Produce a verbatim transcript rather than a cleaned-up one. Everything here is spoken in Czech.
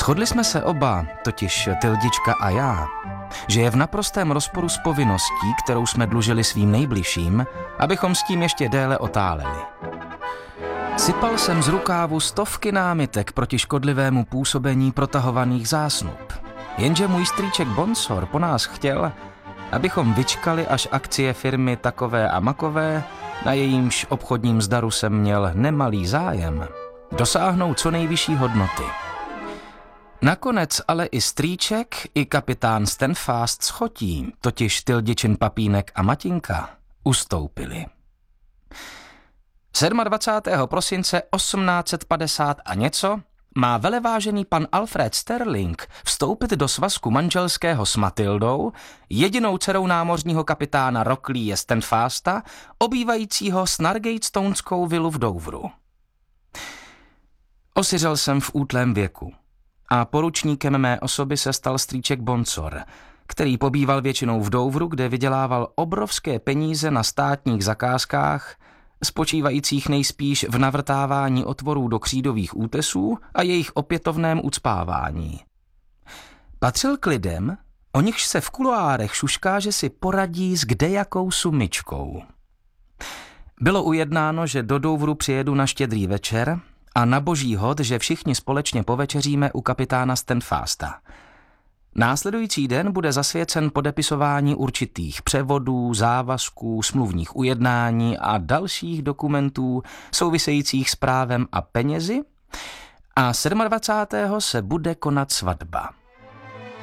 Shodli jsme se oba, totiž Tildička a já, že je v naprostém rozporu s povinností, kterou jsme dlužili svým nejbližším, abychom s tím ještě déle otáleli. Sypal jsem z rukávu stovky námitek proti škodlivému působení protahovaných zásnub, jenže můj strýček Bonsor po nás chtěl, abychom vyčkali, až akcie firmy takové a makové, na jejímž obchodním zdaru jsem měl nemalý zájem, dosáhnou co nejvyšší hodnoty. Nakonec ale i strýček, i kapitán Stanfast s chotí, totiž Tildičin papínek a Matinka, ustoupili. dvacátého sedmého prosince osmnáct set padesát a něco má velevážený pan Alfred Sterling vstoupit do svazku manželského s Matildou, jedinou dcerou námořního kapitána Rockleye Stanfasta, obývajícího Snargatestonskou vilu v Douvru. Osiřel jsem v útlém věku a poručníkem mé osoby se stal strýček Bonsor, který pobýval většinou v Douvru, kde vydělával obrovské peníze na státních zakázkách, spočívajících nejspíš v navrtávání otvorů do křídových útesů a jejich opětovném ucpávání. Patřil k lidem, o nichž se v kuloárech šušká, že si poradí s kdejakou sumičkou. Bylo ujednáno, že do Douvru přijedu na štědrý večer a na boží hod, že všichni společně povečeříme u kapitána Stanfasta. Následující den bude zasvěcen podepisování určitých převodů, závazků, smluvních ujednání a dalších dokumentů souvisejících s právem a penězi a dvacátého sedmého se bude konat svatba.